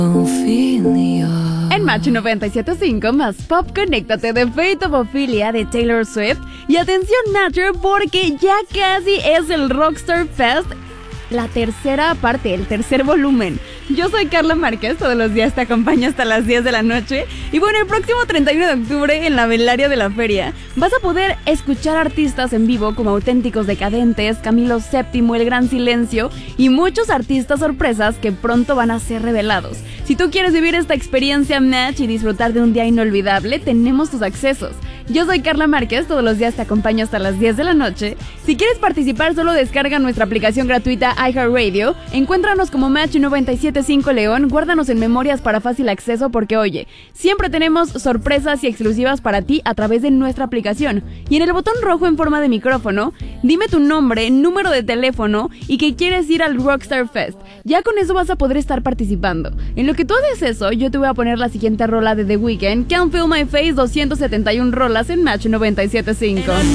En Match 97.5 más pop, conéctate de Fate of Ophelia de Taylor Swift. Y atención, Nature, porque ya casi es el Rockstar Fest, la tercera parte, el tercer volumen. Yo soy Carla Márquez, todos los días te acompaño hasta las 10 de la noche. Y bueno, el próximo 31 de octubre en la velaria de la feria vas a poder escuchar artistas en vivo como Auténticos Decadentes, Camilo VII, El Gran Silencio y muchos artistas sorpresas que pronto van a ser revelados. Si tú quieres vivir esta experiencia Match y disfrutar de un día inolvidable, tenemos tus accesos. Yo soy Carla Márquez, todos los días te acompaño hasta las 10 de la noche. Si quieres participar, solo descarga nuestra aplicación gratuita iHeartRadio, encuéntranos como Match 97.5 León, guárdanos en memorias para fácil acceso porque oye, siempre tenemos sorpresas y exclusivas para ti a través de nuestra aplicación. Y en el botón rojo en forma de micrófono, dime tu nombre, número de teléfono y que quieres ir al Rockstar Fest. Ya con eso vas a poder estar participando. En lo que tú haces eso, yo te voy a poner la siguiente rola de The Weeknd, Can't Feel My Face, 271 rolas en Match 97.5.